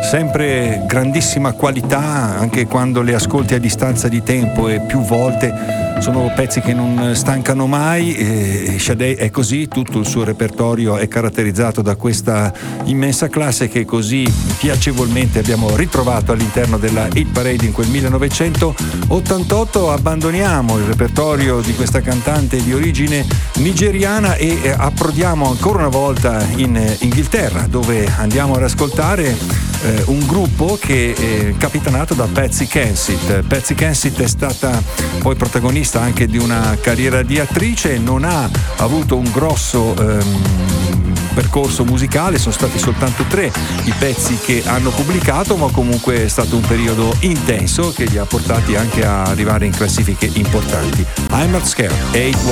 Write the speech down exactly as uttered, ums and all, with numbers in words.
sempre grandissima qualità, anche quando le ascolti a distanza di tempo e più volte. Sono pezzi che non stancano mai, e Sade è così, tutto il suo repertorio è caratterizzato da questa immensa classe che così piacevolmente abbiamo ritrovato all'interno della Hit Parade in quel millenovecentottantotto. Abbandoniamo il repertorio di questa cantante di origine nigeriana e approdiamo ancora una volta in Inghilterra, dove andiamo ad ascoltare eh, un gruppo che è capitanato da Patsy Kensit. Patsy Kensit è stata poi protagonista anche di una carriera di attrice, non ha avuto un grosso ehm, percorso musicale, sono stati soltanto tre i pezzi che hanno pubblicato, ma comunque è stato un periodo intenso che li ha portati anche a arrivare in classifiche importanti. I'm Not Scared, eight